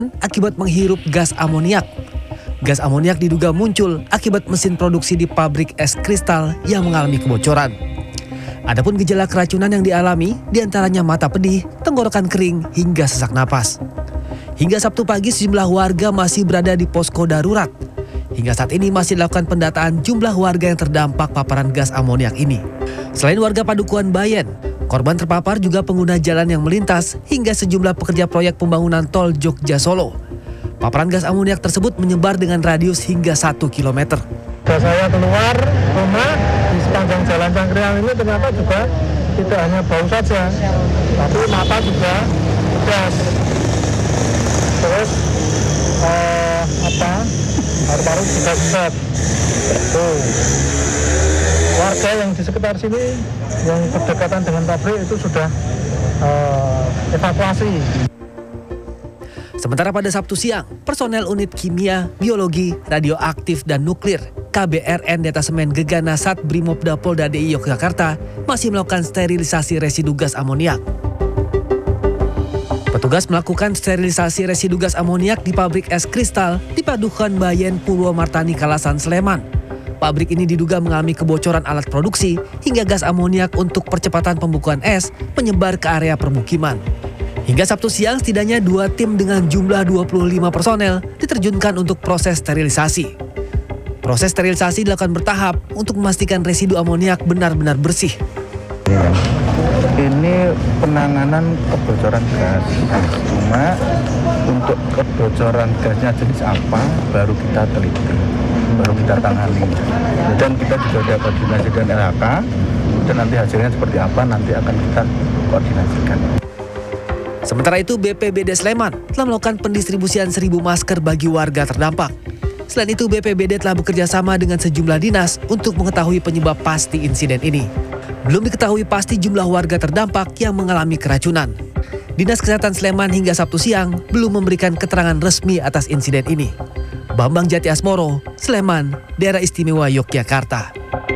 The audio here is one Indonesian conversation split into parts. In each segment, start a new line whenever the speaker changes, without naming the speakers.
akibat menghirup gas amoniak. Gas amoniak diduga muncul akibat mesin produksi di pabrik es kristal yang mengalami kebocoran. Adapun gejala keracunan yang dialami diantaranya mata pedih, tenggorokan kering, hingga sesak napas. Hingga Sabtu pagi sejumlah warga masih berada di posko darurat. Hingga saat ini masih dilakukan pendataan jumlah warga yang terdampak paparan gas amoniak ini. Selain warga Padukuhan Bayen, korban terpapar juga pengguna jalan yang melintas hingga sejumlah pekerja proyek pembangunan tol Jogja-Solo. Paparan gas amoniak tersebut menyebar dengan radius hingga 1 km.
Saya keluar rumah di sepanjang jalan Cangkriang ini ternyata juga tidak hanya bau saja, tapi mata juga pedas. Terus paru-paru juga sesak. Warga yang di sekitar sini yang berdekatan dengan pabrik itu sudah evakuasi.
Sementara pada Sabtu siang, personel unit kimia, biologi, radioaktif, dan nuklir KBRN Detasemen Gegana Sat Brimopda Polda DI Yogyakarta masih melakukan sterilisasi residu gas amoniak. Petugas melakukan sterilisasi residu gas amoniak di pabrik es kristal di Padukuhan Bayen Purwomartani Kalasan, Sleman. Pabrik ini diduga mengalami kebocoran alat produksi hingga gas amoniak untuk percepatan pembukuan es menyebar ke area permukiman. Hingga Sabtu siang setidaknya 2 tim dengan jumlah 25 personel diterjunkan untuk proses sterilisasi. Proses sterilisasi dilakukan bertahap untuk memastikan residu amoniak benar-benar bersih.
Ini penanganan kebocoran gas. Cuma untuk kebocoran gasnya jenis apa baru kita teliti, baru kita tangani. Dan kita juga ada koordinasi dengan LHK, dan nanti hasilnya seperti apa nanti akan kita koordinasikan.
Sementara itu BPBD Sleman telah melakukan pendistribusian 1.000 masker bagi warga terdampak. Selain itu BPBD telah bekerja sama dengan sejumlah dinas untuk mengetahui penyebab pasti insiden ini. Belum diketahui pasti jumlah warga terdampak yang mengalami keracunan. Dinas Kesehatan Sleman hingga Sabtu siang belum memberikan keterangan resmi atas insiden ini. Bambang Jati Asmoro, Sleman, Daerah Istimewa Yogyakarta.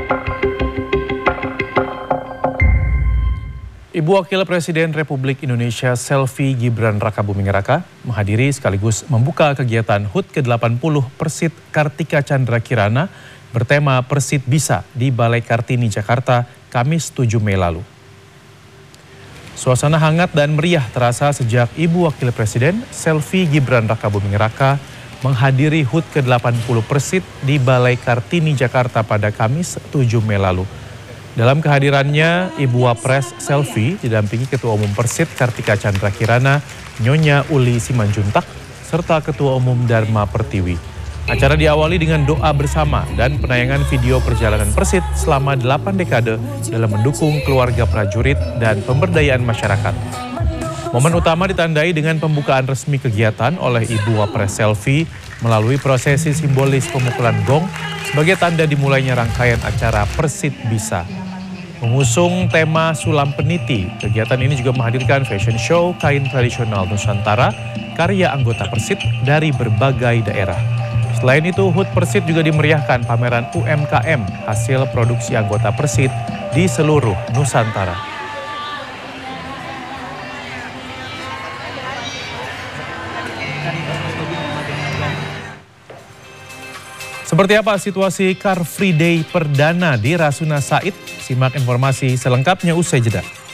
Ibu Wakil Presiden Republik Indonesia Selvi Gibran Rakabuming Raka menghadiri sekaligus membuka kegiatan HUT ke-80 Persit Kartika Chandra Kirana bertema Persit Bisa di Balai Kartini, Jakarta, Kamis 7 Mei lalu. Suasana hangat dan meriah terasa sejak Ibu Wakil Presiden Selvi Gibran Rakabuming Raka menghadiri HUT ke-80 Persit di Balai Kartini, Jakarta pada Kamis 7 Mei lalu. Dalam kehadirannya, Ibu Wapres Selvi didampingi Ketua Umum Persit Kartika Chandra Kirana, Nyonya Uli Simanjuntak, serta Ketua Umum Dharma Pertiwi. Acara diawali dengan doa bersama dan penayangan video perjalanan Persit selama 8 dekade dalam mendukung keluarga prajurit dan pemberdayaan masyarakat. Momen utama ditandai dengan pembukaan resmi kegiatan oleh Ibu Wapres Selvi melalui prosesi simbolis pemukulan gong sebagai tanda dimulainya rangkaian acara Persit Bisa. Mengusung tema Sulam Peniti, kegiatan ini juga menghadirkan fashion show kain tradisional Nusantara karya anggota Persit dari berbagai daerah. Selain itu, HUT Persit juga dimeriahkan pameran UMKM hasil produksi anggota Persit di seluruh Nusantara. Seperti apa situasi Car Free Day perdana di Rasuna Said? Simak informasi selengkapnya usai jeda.